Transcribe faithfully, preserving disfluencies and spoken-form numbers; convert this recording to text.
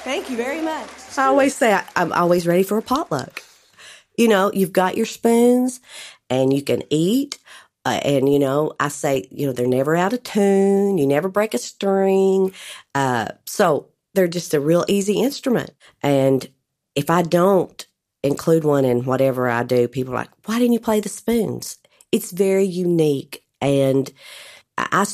Thank you very much. I always say I, I'm always ready for a potluck. You know, you've got your spoons and you can eat. Uh, and, you know, I say, you know, they're never out of tune. You never break a string. Uh, so they're just a real easy instrument. And if I don't include one in whatever I do, people are like, why didn't you play the spoons? It's very unique. And I